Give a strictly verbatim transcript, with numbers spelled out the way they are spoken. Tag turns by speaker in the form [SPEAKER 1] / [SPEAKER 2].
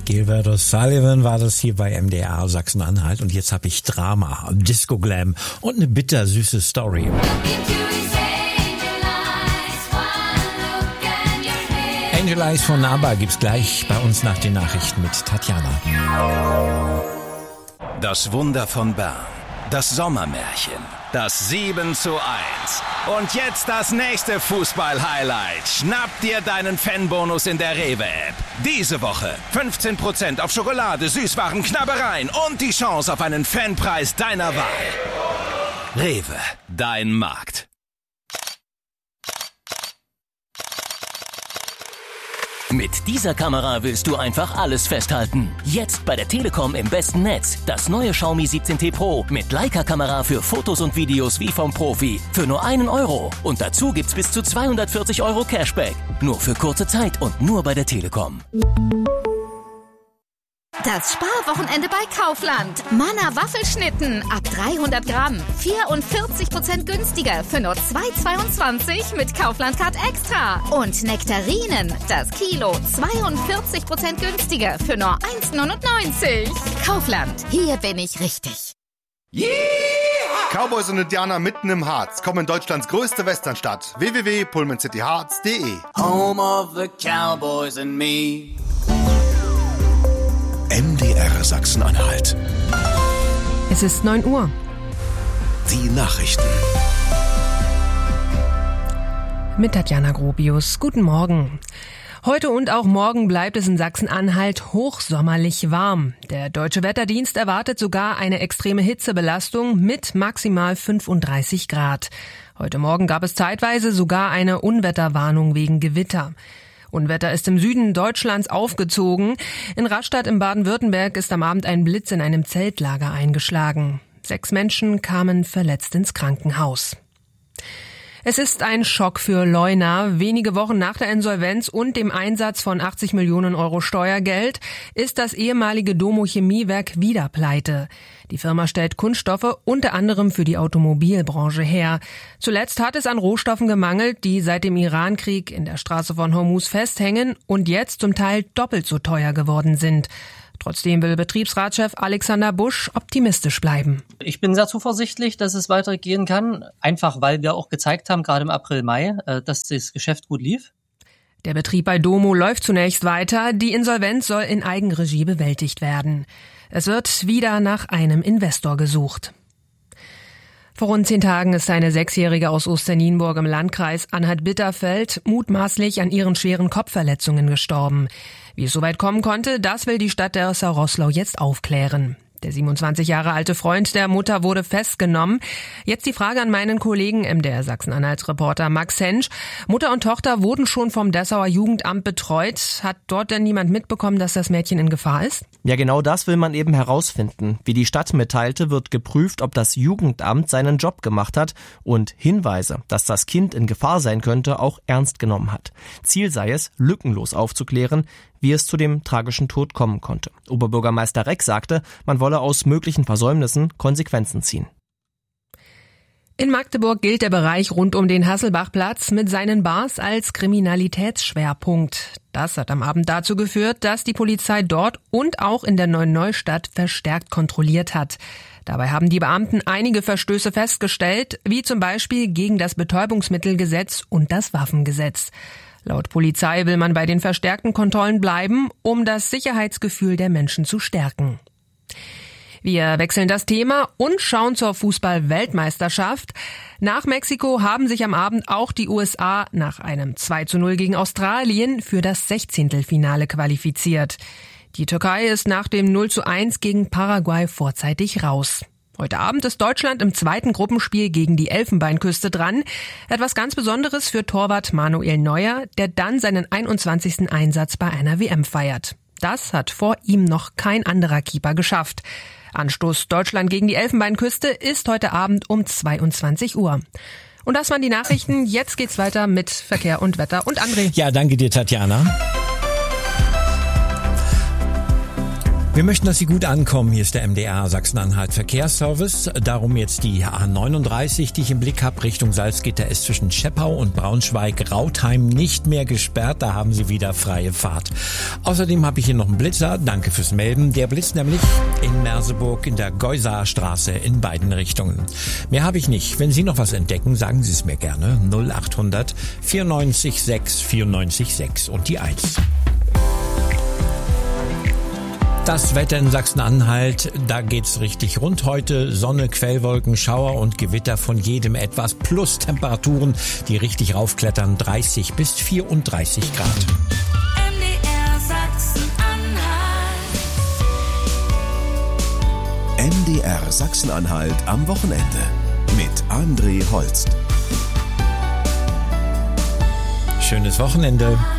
[SPEAKER 1] Gilbert O'Sullivan war das hier bei M D R Sachsen-Anhalt. Und jetzt habe ich Drama, Disco Glam und eine bittersüße Story. Angel Eyes von ABBA gibt's gleich bei uns nach den Nachrichten mit Tatjana.
[SPEAKER 2] Das Wunder von Bern, das Sommermärchen, das sieben zu eins. Und jetzt das nächste Fußball-Highlight. Schnapp dir deinen Fanbonus in der Rewe-App. Diese Woche fünfzehn Prozent auf Schokolade, Süßwaren, Knabbereien und die Chance auf einen Fanpreis deiner Wahl. Rewe, dein Markt.
[SPEAKER 3] Mit dieser Kamera willst du einfach alles festhalten. Jetzt bei der Telekom im besten Netz. Das neue Xiaomi siebzehn T Pro mit Leica-Kamera für Fotos und Videos wie vom Profi. Für nur einen Euro. Und dazu gibt's bis zu zweihundertvierzig Euro Cashback. Nur für kurze Zeit und nur bei der Telekom.
[SPEAKER 4] Das Sparwochenende bei Kaufland. Manna Waffelschnitten ab dreihundert Gramm. vierundvierzig Prozent günstiger für nur zwei Euro zweiundzwanzig mit Kaufland Card Extra. Und Nektarinen, das Kilo, zweiundvierzig Prozent günstiger für nur eins Euro neunundneunzig. Kaufland, hier bin ich richtig.
[SPEAKER 5] Yeah! Cowboys und Indianer mitten im Harz kommen in Deutschlands größte Westernstadt. w w w punkt pullman city harz punkt d e.
[SPEAKER 6] Home of the Cowboys and me.
[SPEAKER 7] M D R Sachsen-Anhalt.
[SPEAKER 8] Es ist neun Uhr.
[SPEAKER 7] Die Nachrichten.
[SPEAKER 8] Mit Tatjana Grobius. Guten Morgen. Heute und auch morgen bleibt es in Sachsen-Anhalt hochsommerlich warm. Der Deutsche Wetterdienst erwartet sogar eine extreme Hitzebelastung mit maximal fünfunddreißig Grad. Heute Morgen gab es zeitweise sogar eine Unwetterwarnung wegen Gewitter. Unwetter ist im Süden Deutschlands aufgezogen. In Rastatt im Baden-Württemberg ist am Abend ein Blitz in einem Zeltlager eingeschlagen. Sechs Menschen kamen verletzt ins Krankenhaus. Es ist ein Schock für Leuna. Wenige Wochen nach der Insolvenz und dem Einsatz von achtzig Millionen Euro Steuergeld ist das ehemalige Domo Chemiewerk wieder pleite. Die Firma stellt Kunststoffe unter anderem für die Automobilbranche her. Zuletzt hat es an Rohstoffen gemangelt, die seit dem Irankrieg in der Straße von Hormuz festhängen und jetzt zum Teil doppelt so teuer geworden sind. Trotzdem will Betriebsratschef Alexander Busch optimistisch bleiben.
[SPEAKER 9] Ich bin sehr zuversichtlich, dass es weitergehen kann, einfach weil wir auch gezeigt haben, gerade im April, Mai, dass das Geschäft gut lief.
[SPEAKER 8] Der Betrieb bei Domo läuft zunächst weiter. Die Insolvenz soll in Eigenregie bewältigt werden. Es wird wieder nach einem Investor gesucht. Vor rund zehn Tagen ist eine Sechsjährige aus Osternienburg im Landkreis Anhalt-Bitterfeld mutmaßlich an ihren schweren Kopfverletzungen gestorben. Wie es soweit kommen konnte, das will die Stadt Dessau-Roßlau jetzt aufklären. Der siebenundzwanzig Jahre alte Freund der Mutter wurde festgenommen. Jetzt die Frage an meinen Kollegen M D R Sachsen-Anhalt-Reporter Max Hensch. Mutter und Tochter wurden schon vom Dessauer Jugendamt betreut. Hat dort denn niemand mitbekommen, dass das Mädchen in Gefahr ist?
[SPEAKER 10] Ja, genau das will man eben herausfinden. Wie die Stadt mitteilte, wird geprüft, ob das Jugendamt seinen Job gemacht hat und Hinweise, dass das Kind in Gefahr sein könnte, auch ernst genommen hat. Ziel sei es, lückenlos aufzuklären, wie es zu dem tragischen Tod kommen konnte. Oberbürgermeister Reck sagte, man wolle aus möglichen Versäumnissen Konsequenzen ziehen.
[SPEAKER 8] In Magdeburg gilt der Bereich rund um den Hasselbachplatz mit seinen Bars als Kriminalitätsschwerpunkt. Das hat am Abend dazu geführt, dass die Polizei dort und auch in der Neuen Neustadt verstärkt kontrolliert hat. Dabei haben die Beamten einige Verstöße festgestellt, wie zum Beispiel gegen das Betäubungsmittelgesetz und das Waffengesetz. Laut Polizei will man bei den verstärkten Kontrollen bleiben, um das Sicherheitsgefühl der Menschen zu stärken. Wir wechseln das Thema und schauen zur Fußball-Weltmeisterschaft. Nach Mexiko haben sich am Abend auch die U S A nach einem zwei zu null gegen Australien für das Sechzehntelfinale qualifiziert. Die Türkei ist nach dem null zu eins gegen Paraguay vorzeitig raus. Heute Abend ist Deutschland im zweiten Gruppenspiel gegen die Elfenbeinküste dran. Etwas ganz Besonderes für Torwart Manuel Neuer, der dann seinen einundzwanzigsten Einsatz bei einer W M feiert. Das hat vor ihm noch kein anderer Keeper geschafft. Anstoß Deutschland gegen die Elfenbeinküste ist heute Abend um zweiundzwanzig Uhr. Und das waren die Nachrichten. Jetzt geht's weiter mit Verkehr und Wetter und André.
[SPEAKER 1] Ja, danke dir, Tatjana. Wir möchten, dass Sie gut ankommen. Hier ist der M D R Sachsen-Anhalt Verkehrsservice. Darum jetzt die A neununddreißig, die ich im Blick habe, Richtung Salzgitter ist zwischen Scheppau und Braunschweig-Rautheim nicht mehr gesperrt. Da haben Sie wieder freie Fahrt. Außerdem habe ich hier noch einen Blitzer. Danke fürs Melden. Der blitzt nämlich in Merseburg in der Geusarstraße in beiden Richtungen. Mehr habe ich nicht. Wenn Sie noch was entdecken, sagen Sie es mir gerne. null achthundert vierundneunzig sechs vierundneunzig sechs und die eins. Das Wetter in Sachsen-Anhalt, da geht's richtig rund heute. Sonne, Quellwolken, Schauer und Gewitter von jedem etwas. Plus Temperaturen, die richtig raufklettern, dreißig bis vierunddreißig Grad.
[SPEAKER 11] M D R Sachsen-Anhalt.
[SPEAKER 7] M D R Sachsen-Anhalt am Wochenende mit André Holst.
[SPEAKER 1] Schönes Wochenende.